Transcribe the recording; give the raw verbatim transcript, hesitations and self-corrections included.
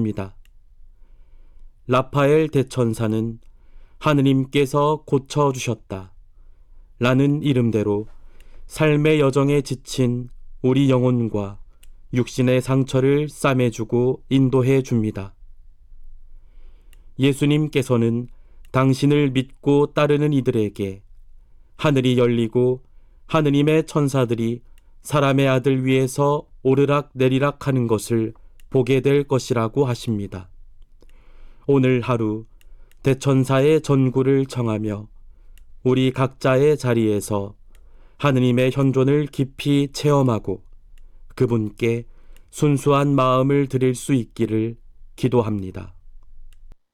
있습니다. 라파엘 대천사는 하느님께서 고쳐주셨다 라는 이름대로 삶의 여정에 지친 우리 영혼과 육신의 상처를 싸매주고 인도해 줍니다. 예수님께서는 당신을 믿고 따르는 이들에게 하늘이 열리고 하느님의 천사들이 사람의 아들 위에서 오르락 내리락 하는 것을 보게 될 것이라고 하십니다. 오늘 하루 대천사의 전구를 청하며 우리 각자의 자리에서 하느님의 현존을 깊이 체험하고 그분께 순수한 마음을 드릴 수 있기를 기도합니다.